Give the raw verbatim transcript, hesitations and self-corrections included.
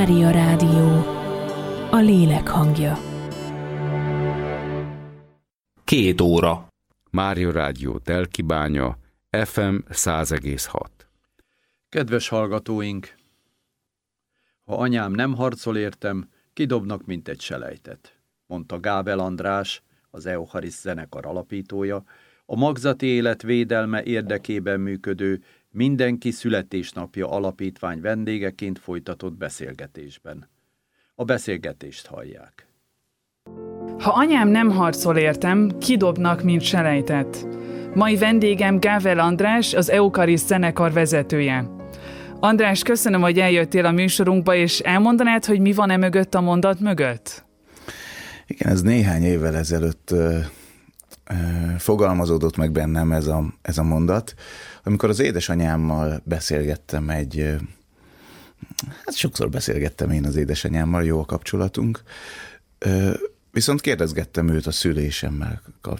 Mária Rádió, a lélek hangja. Két óra. Mária Rádió Telkibánya, ef em száz egész hat. Kedves hallgatóink! Ha anyám nem harcol értem, kidobnak, mint egy selejtet, mondta Gábel András, az Euchariszt zenekar alapítója, a magzati élet védelme érdekében működő Mindenki születésnapja alapítvány vendégeként folytatott beszélgetésben. A beszélgetést hallják. Ha anyám nem harcol értem, kidobnak, mint selejtet. Mai vendégem Gábel András, az Euchariszt zenekar vezetője. András, köszönöm, hogy eljöttél a műsorunkba, és elmondanád, hogy mi van-e mögött a mondat mögött? Igen, ez néhány évvel ezelőtt ö, ö, fogalmazódott meg bennem ez a, ez a mondat, amikor az édesanyámmal beszélgettem egy, ö, hát sokszor beszélgettem én az édesanyámmal, jó a kapcsolatunk, ö, viszont kérdezgettem őt a szülésemmel